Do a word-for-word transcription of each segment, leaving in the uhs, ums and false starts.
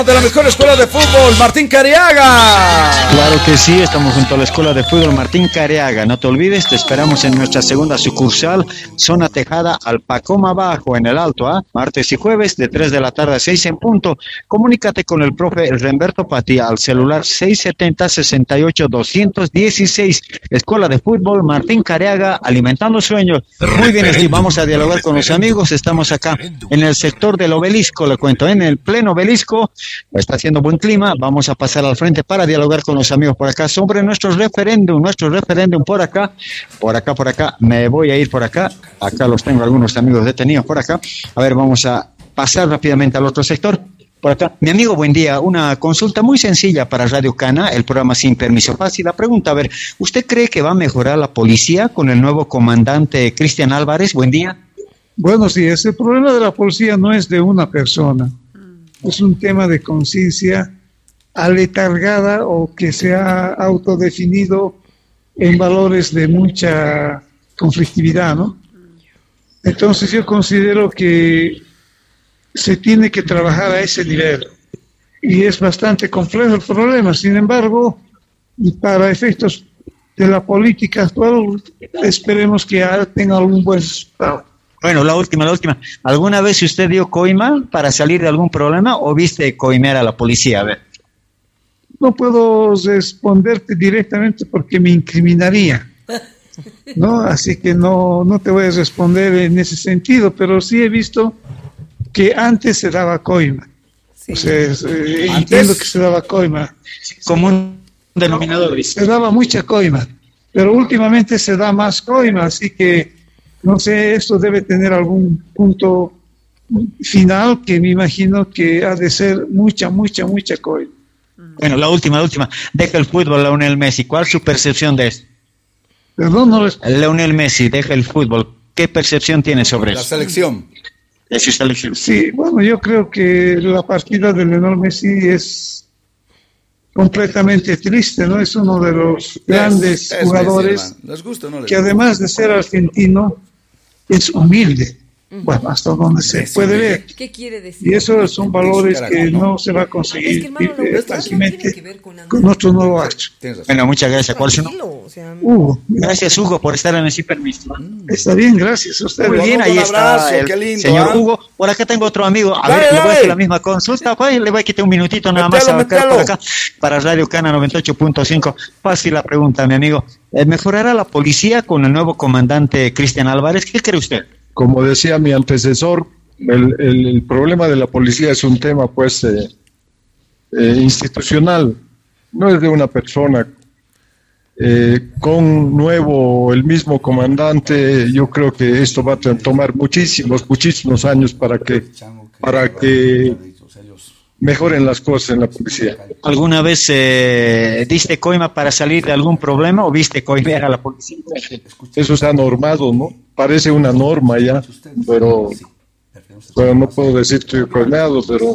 De la mejor escuela de fútbol, Martín Careaga. Claro que sí, estamos junto a la escuela de fútbol Martín Careaga. No te olvides, te esperamos en nuestra segunda sucursal, Zona Tejada, Alpacoma Bajo, en el Alto, ¿ah? Martes y jueves, de tres de la tarde a seis en punto. Comunícate con el profe Remberto Pati al celular seis setenta, sesenta y ocho, doscientos dieciséis. Escuela de fútbol Martín Careaga, alimentando sueños. Muy bien, Steve, vamos a dialogar con los amigos. Estamos acá en el sector del Obelisco, le cuento, en el pleno Obelisco. Está haciendo buen clima, vamos a pasar al frente para dialogar con los amigos por acá sobre nuestro referéndum, nuestro referéndum por acá, por acá, por acá, me voy a ir por acá, acá los tengo algunos amigos detenidos por acá. A ver, vamos a pasar rápidamente al otro sector, por acá. Mi amigo, buen día, una consulta muy sencilla para Radio Cana, el programa Sin Permiso Fácil. La pregunta, a ver, ¿usted cree que va a mejorar la policía con el nuevo comandante Cristian Álvarez? Buen día. Buenos días, el problema de la policía no es de una persona. Es un tema de conciencia aletargada o que se ha autodefinido en valores de mucha conflictividad, ¿no? Entonces yo considero que se tiene que trabajar a ese nivel y es bastante complejo el problema. Sin embargo, para efectos de la política actual, esperemos que tenga algún buen resultado. Bueno, la última, la última. ¿Alguna vez usted dio coima para salir de algún problema o viste coimear a la policía? A ver. No puedo responderte directamente porque me incriminaría, ¿no? Así que no, no te voy a responder en ese sentido, pero sí he visto que antes se daba coima. Sí. O sea, eh, entiendo que se daba coima. Como un denominador, dice. Se daba mucha coima, pero últimamente se da más coima, así que no sé, esto debe tener algún punto final que me imagino que ha de ser mucha, mucha, mucha coima. Bueno, la última, la última. Deja el fútbol, Lionel Messi. ¿Cuál es su percepción de esto? Perdón, no les... Lionel Messi, deja el fútbol. ¿Qué percepción tiene sobre la eso? La selección. De su selección. Sí, bueno, yo creo que la partida de Lionel Messi es completamente triste, ¿no? Es uno de los grandes es, es jugadores Messi, les gusta, no les que además de ser argentino, es humilde, uh-huh. Bueno, hasta donde se es puede ver. ¿Qué quiere decir? Y esos son valores que no se va a conseguir es que, hermano, eh, fácilmente no con, con nuestro nuevo acto. Bueno, muchas gracias. ¿Cuál es su nombre? O sea, Hugo. Gracias, Hugo, por estar en el Sin Permiso. Está bien, gracias a usted. Muy bien, ahí abrazo, está el qué lindo, señor ¿eh? Hugo. Por acá tengo otro amigo. A dale, ver, dale. le voy a hacer la misma consulta. Le voy a quitar un minutito nada metelo, más a metelo. por acá para Radio Cana noventa y ocho punto cinco. Fácil la pregunta, mi amigo. ¿Mejorará la policía con el nuevo comandante Cristian Álvarez? ¿Qué cree usted? Como decía mi antecesor, el, el, el problema de la policía es un tema pues eh, eh, institucional, no es de una persona. Eh, con nuevo, el mismo comandante, yo creo que esto va a tomar muchísimos, muchísimos años para que, para que mejoren las cosas en la policía. ¿Alguna vez eh, diste coima para salir de algún problema o viste coimear a la policía? Eso se ha normado, ¿no? Parece una norma ya, pero, pero no puedo decir que estoy coimeado, pero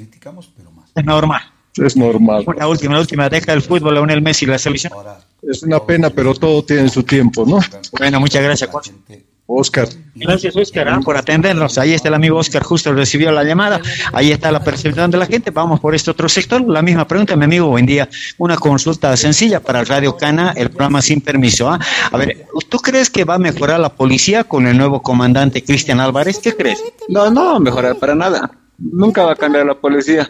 es normal. Es normal. La última, la última, deja el fútbol, Lionel Messi, la selección. Es una pena, pero todo tiene su tiempo, ¿no? Bueno, muchas gracias, Oscar. Gracias, Oscar, ¿eh? por atendernos. Ahí está el amigo Oscar, justo recibió la llamada. Ahí está la percepción de la gente. Vamos por este otro sector. La misma pregunta, mi amigo, buen día. Una consulta sencilla para Radio Cana, el programa Sin Permiso. ¿eh? A ver, ¿tú crees que va a mejorar la policía con el nuevo comandante Cristian Álvarez? ¿Qué crees? No, no va a mejorar para nada. Nunca va a cambiar la policía.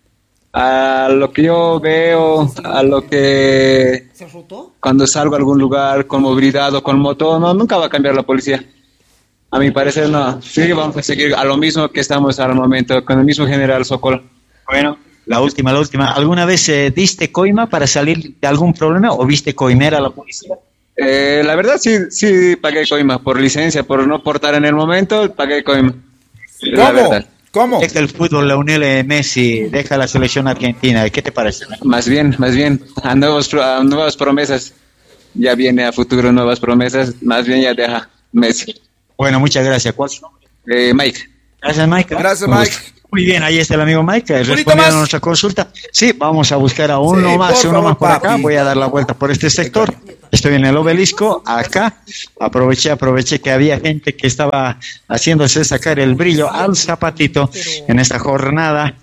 A lo que yo veo, a lo que cuando salgo a algún lugar con movilidad o con moto, no, nunca va a cambiar la policía. A mi parecer no, sí vamos a seguir a lo mismo que estamos al momento, con el mismo general Sokol. Bueno, la última, la última. ¿Alguna vez eh, diste coima para salir de algún problema o viste coimear a la policía? Eh, la verdad sí, sí pagué coima, por licencia, por no portar en el momento, pagué coima. ¿Cómo? La verdad. ¿Cómo? Deja el fútbol, Lionel Messi, deja la selección argentina. ¿Qué te parece? Más bien, más bien, a, nuevos, a nuevas promesas. Ya viene a futuro nuevas promesas, más bien ya deja Messi. Bueno, muchas gracias. ¿Cuál es su nombre? Eh, Mike. Gracias, Mike. Gracias, Mike. Muy bien, ahí está el amigo Mike, respondiendo a nuestra consulta. Sí, vamos a buscar a uno sí, más, uno favor, más por papi. Acá. Voy a dar la vuelta por este sector. Estoy en el Obelisco, acá. Aproveché, aproveché que había gente que estaba haciéndose sacar el brillo al zapatito en esta jornada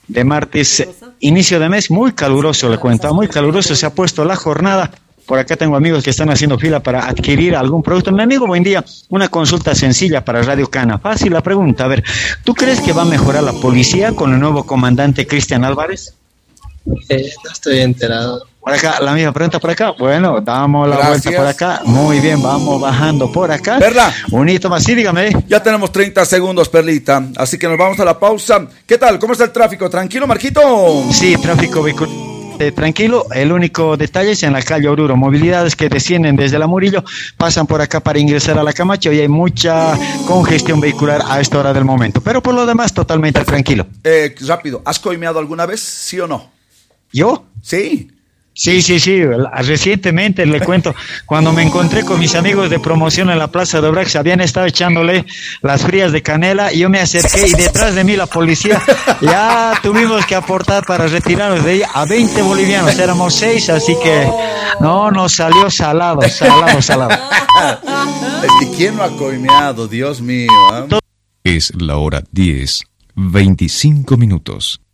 de martes, inicio de mes, muy caluroso, le cuento, muy caluroso se ha puesto la jornada. Por acá tengo amigos que están haciendo fila para adquirir algún producto. Mi amigo, buen día. Una consulta sencilla para Radio Cana. Fácil la pregunta. A ver, ¿tú crees que va a mejorar la policía con el nuevo comandante Cristian Álvarez? Eh, no estoy enterado. Por acá, la misma pregunta por acá. Bueno, damos la Gracias. vuelta por acá. Muy bien, vamos bajando por acá. ¿Verdad? Un hito más, sí, dígame. Ya tenemos treinta segundos, Perlita. Así que nos vamos a la pausa. ¿Qué tal? ¿Cómo está el tráfico? ¿Tranquilo, Marquito? Sí, tráfico vehicular. Eh, tranquilo, el único detalle es en la calle Oruro, movilidades que descienden desde la Murillo, pasan por acá para ingresar a la Camacho y hay mucha congestión vehicular a esta hora del momento, pero por lo demás totalmente tranquilo. Eh, rápido, ¿has coimeado alguna vez? ¿Sí o no? ¿Yo? Sí. Sí, sí, sí, recientemente le cuento, cuando me encontré con mis amigos de promoción en la Plaza de Obrax, habían estado echándole las frías de canela y yo me acerqué y detrás de mí la policía, ya tuvimos que aportar para retirarnos de ella a veinte bolivianos, éramos seis, así que no, nos salió salado, salado, salado. Es que ¿quién no ha coimeado? Dios mío. ¿eh? Es la hora diez, veinticinco minutos.